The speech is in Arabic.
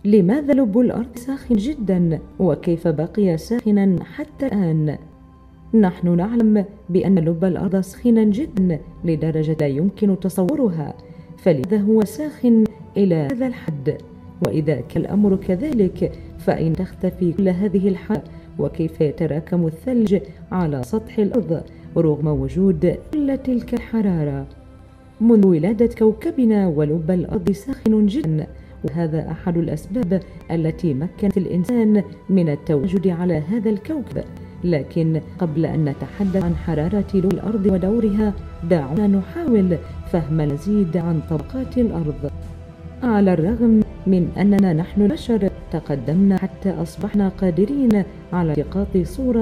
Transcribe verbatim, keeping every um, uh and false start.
لماذا لب الأرض ساخن جدا؟ وكيف بقي ساخنا حتى الآن؟ نحن نعلم بأن لب الأرض ساخنا جدا لدرجة لا يمكن تصورها، فلذا هو ساخن إلى هذا الحد؟ وإذا كان الأمر كذلك فأين تختفي كل هذه الحرارة؟ وكيف يتراكم الثلج على سطح الأرض رغم وجود كل تلك الحرارة؟ منذ ولادة كوكبنا ولب الأرض ساخن جدا، وهذا أحد الأسباب التي مكنت الإنسان من التواجد على هذا الكوكب. لكن قبل أن نتحدث عن حرارة لب الأرض ودورها، دعونا نحاول فهم المزيد عن طبقات الأرض. على الرغم من أننا نحن البشر تقدمنا حتى أصبحنا قادرين على التقاط صورة